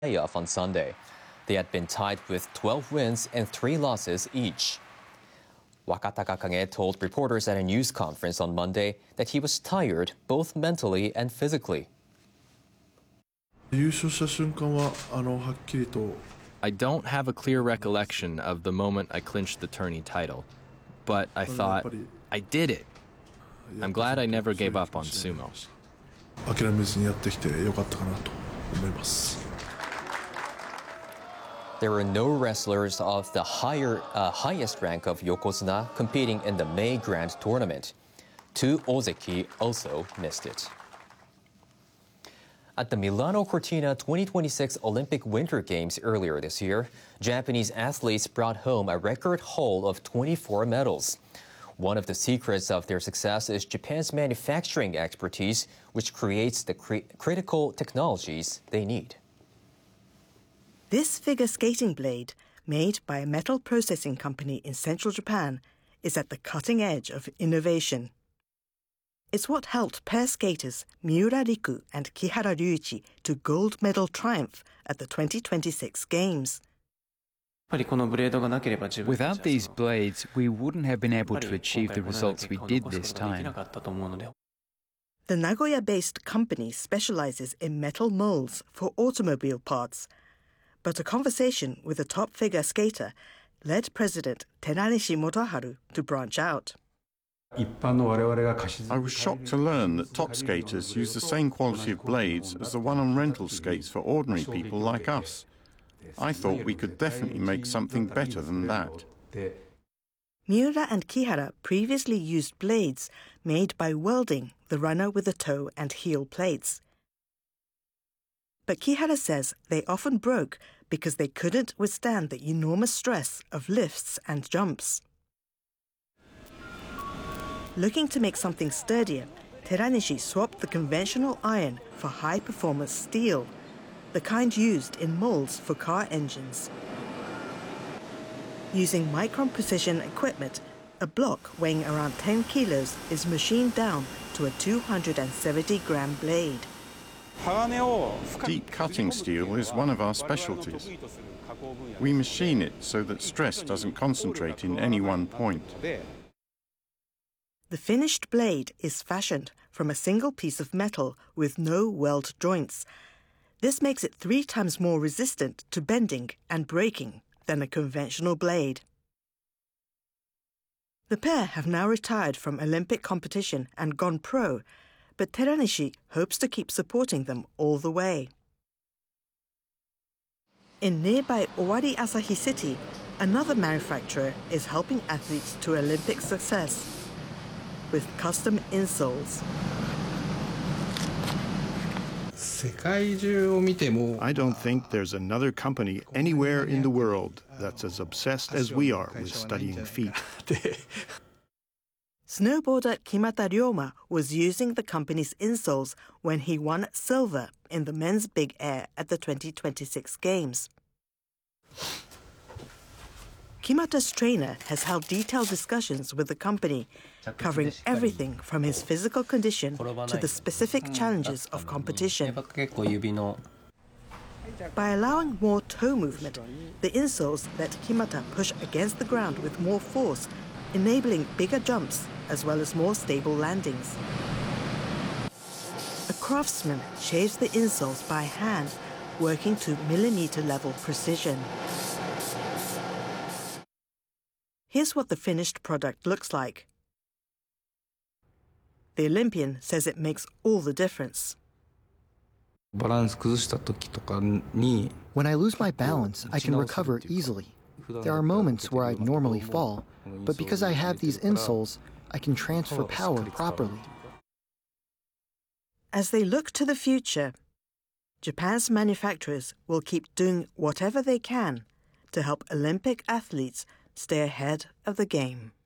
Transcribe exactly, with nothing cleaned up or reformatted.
playoff on Sunday. They had been tied with twelve wins and three losses each. Wakata Kakage told reporters at a news conference on Monday that he was tired both mentally and physically. I don't have a clear recollection of the moment I clinched the tourney title, but I thought, I did it. I'm glad I never gave up on sumo. There were no wrestlers of the higher, uh, highest rank of Yokozuna competing in the May Grand Tournament. Two Ozeki also missed it. At the Milano Cortina twenty twenty-six Olympic Winter Games earlier this year, Japanese athletes brought home a record haul of twenty-four medals. One of the secrets of their success is Japan's manufacturing expertise, which creates the cri- critical technologies they need. This figure skating blade, made by a metal processing company in central Japan, is at the cutting edge of innovation. It's what helped pair skaters Miura Riku and Kihara Ryuichi to gold medal triumph at the twenty twenty-six Games. Without these blades, we wouldn't have been able to achieve the results we did this time. The Nagoya-based company specializes in metal molds for automobile parts, but a conversation with a top figure skater led President Teranishi Motoharu to branch out. I was shocked to learn that top skaters use the same quality of blades as the one on rental skates for ordinary people like us. I thought we could definitely make something better than that. Miura and Kihara previously used blades made by welding the runner with the toe and heel plates. But Kihara says they often broke because they couldn't withstand the enormous stress of lifts and jumps. Looking to make something sturdier, Teranishi swapped the conventional iron for high-performance steel, the kind used in molds for car engines. Using micron precision equipment, a block weighing around ten kilos is machined down to a two hundred seventy gram blade. Deep cutting steel is one of our specialties. We machine it so that stress doesn't concentrate in any one point. The finished blade is fashioned from a single piece of metal with no weld joints. This makes it three times more resistant to bending and breaking than a conventional blade. The pair have now retired from Olympic competition and gone pro, but Teranishi hopes to keep supporting them all the way. In nearby Owari Asahi City, another manufacturer is helping athletes to Olympic success with custom insoles. I don't think there's another company anywhere in the world that's as obsessed as we are with studying feet. Snowboarder Kimata Ryoma was using the company's insoles when he won silver in the men's big air at the twenty twenty-six Games. Kimata's trainer has held detailed discussions with the company, covering everything from his physical condition to the specific challenges of competition. By allowing more toe movement, the insoles let Kimata push against the ground with more force, enabling bigger jumps as well as more stable landings. A craftsman shaves the insoles by hand, working to millimeter-level precision. Here's what the finished product looks like. The Olympian says it makes all the difference. When I lose my balance, I can recover easily. There are moments where I'd normally fall, but because I have these insoles, I can transfer power properly. As they look to the future, Japan's manufacturers will keep doing whatever they can to help Olympic athletes stay ahead of the game.